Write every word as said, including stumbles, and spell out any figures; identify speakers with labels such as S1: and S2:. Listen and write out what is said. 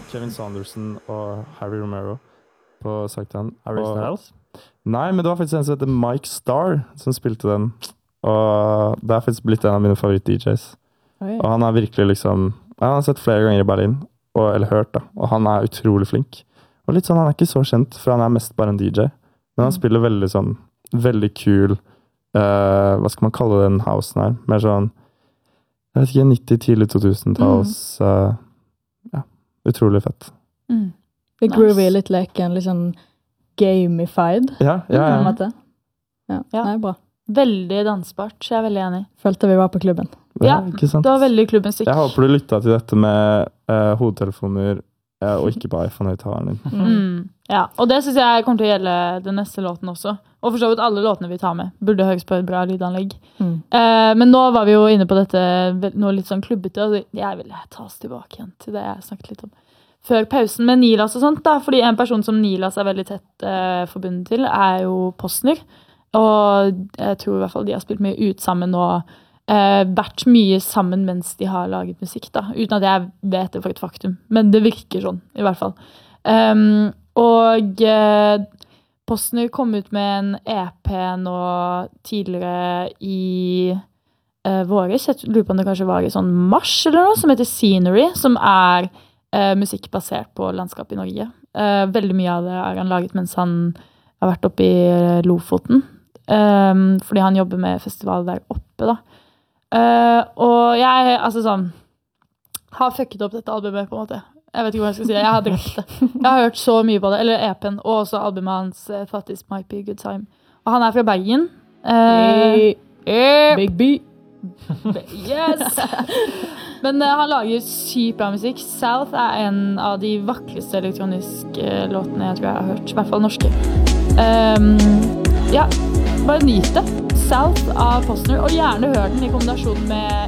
S1: Kevin Saunderson og Harry Romero på Sankthand.
S2: Harry Styles?
S1: Nei, men det var faktisk en som heter Mike Starr som spilte den. Og det er faktisk blitt en av mine favoritt-D Js. Oi. Og han er virkelig liksom... Han har sett flere ganger i Berlin, og, eller hørt da. Og han er utrolig flink. Og litt sånn, han er ikke så kjent, for han er mest bare en D J. Men han mm. spiller veldig sånn, veldig kul, uh, hva skal man kalle den housen her? Mer sånn, jeg vet ikke, nitti, tidlig to tusen-talls. Mm. Uh, ja, utrolig fett.
S3: Mm. Det groovy nice. Litt leken, litt sånn gamified.
S1: Ja, ja, ja.
S3: ja. ja. ja. Nei, bra.
S4: Veldig dansbart, så jeg er veldig enig.
S3: Følte vi var på klubben.
S4: Ja, ikke sant? Det var veldig klubbmusikk.
S1: Jeg håper du lyttet til dette med uh, hodetelefoner uh, og ikke på iPhone-høyttaleren din.
S4: Mm. Ja, og det synes jeg kommer til å gjelde den neste låten også. Og for så vidt alle låtene vi tar med burde høres på et bra lydanlegg. Mm. Uh, men nå var vi jo inne på dette, noe litt sånn klubbete, og jeg vil ta oss tilbake igjen til det jeg snakket litt om. Før pausen med Nilas og sånt da, fordi en person som Nilas er veldig tett uh, forbundet til, er jo Postner. Og jeg tror i hvert fall de har spilt mye ut sammen og Uh, vært mye sammen mens de har laget musikk da, uten at jeg vet det for et faktum, men det virker sånn i hvert fall. Um, og uh, Postner kom ut med en E P nå tidligere i uh, våres, jeg lurer på om det kanskje var i sånn mars eller noe, som heter Scenery, som er uh, musikk basert på landskap i Norge. Uh, veldig mye av det er han laget mens han har vært oppe i Lofoten, um, fordi han jobber med festival der oppe da. Uh, og jeg, altså sånn, har fucket opp dette albumet på en måte. Jeg vet ikke hva jeg skal si, jeg har drept det. Jeg har hørt så mye på det, eller E P-en, og også albumet hans, uh, That Is Might Be a Good Time. Og han er fra Bergen. Uh,
S3: hey.
S4: uh,
S3: Big B.
S4: Yes! Men uh, han lager sykt bra musikk. South er en av de vakreste elektroniske låtene jeg tror jeg har hørt, i hvert fall norske. Um, ja, bare nyt det. South av Postner, og gjerne hør den i kombinasjon med